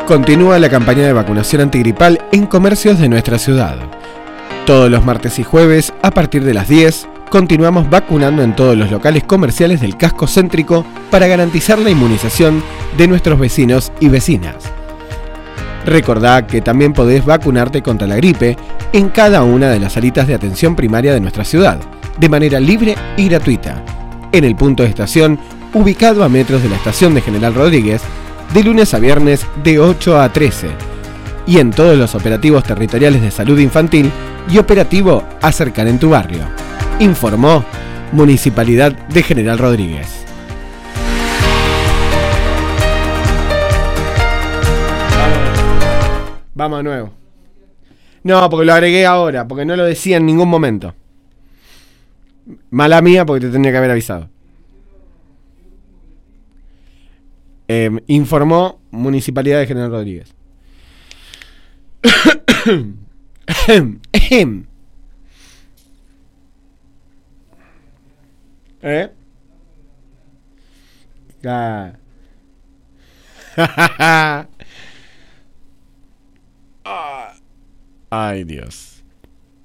Continúa la campaña de vacunación antigripal en comercios de nuestra ciudad. Todos los martes y jueves, a partir de las 10, continuamos vacunando en todos los locales comerciales del casco céntrico para garantizar la inmunización de nuestros vecinos y vecinas. Recordá que también podés vacunarte contra la gripe en cada una de las salitas de atención primaria de nuestra ciudad, de manera libre y gratuita, en el punto de estación ubicado a metros de la estación de General Rodríguez, de lunes a viernes de 8 a 13, y en todos los operativos territoriales de salud infantil y operativo Acercar en tu barrio. Informó Municipalidad de General Rodríguez. Vamos de nuevo. No, porque lo agregué ahora, porque no lo decía en ningún momento. Mala mía, porque te tendría que haber avisado. Informó Municipalidad de General Rodríguez. Ay, Dios.